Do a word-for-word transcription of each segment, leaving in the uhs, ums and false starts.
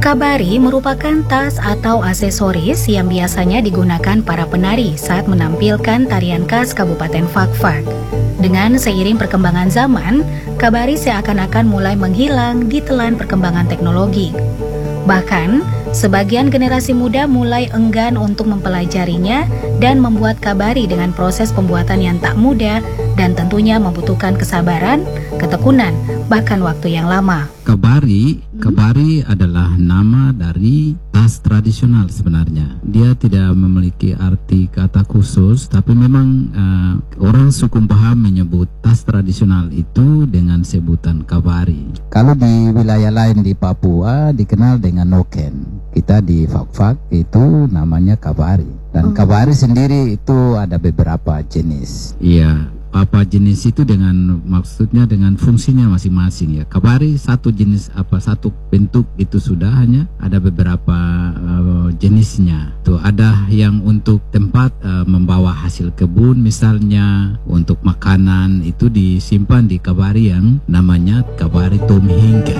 Kabari merupakan tas atau aksesoris yang biasanya digunakan para penari saat menampilkan tarian khas Kabupaten Fakfak. Dengan seiring perkembangan zaman, kabari seakan-akan mulai menghilang di telan perkembangan teknologi. Bahkan, sebagian generasi muda mulai enggan untuk mempelajarinya dan membuat kabari dengan proses pembuatan yang tak mudah dan tentunya membutuhkan kesabaran, ketekunan, bahkan waktu yang lama. Kabari, kabari adalah nama dari tas tradisional sebenarnya. Dia tidak memiliki arti kata khusus, tapi memang uh, orang suku Paham menyebut tas tradisional itu dengan sebutan kabari. Kalau di wilayah lain di Papua dikenal dengan noken. Kita di Fakfak itu namanya kabari. Dan kabari sendiri itu ada beberapa jenis. Iya. Apa jenis itu dengan maksudnya dengan fungsinya masing-masing ya. Kabari satu jenis apa satu bentuk itu sudah, hanya ada beberapa uh, jenisnya. Tuh ada yang untuk tempat uh, membawa hasil kebun misalnya, untuk makanan itu disimpan di kabari yang namanya kabari tomhingga.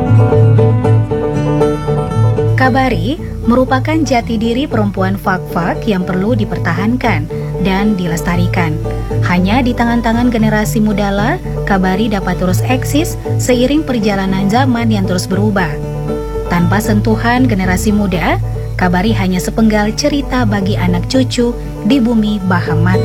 Kabari merupakan jati diri perempuan Fakfak yang perlu dipertahankan dan dilestarikan. Hanya di tangan-tangan generasi mudalah, kabari dapat terus eksis seiring perjalanan zaman yang terus berubah. Tanpa sentuhan generasi muda, kabari hanya sepenggal cerita bagi anak cucu di bumi Bahamati.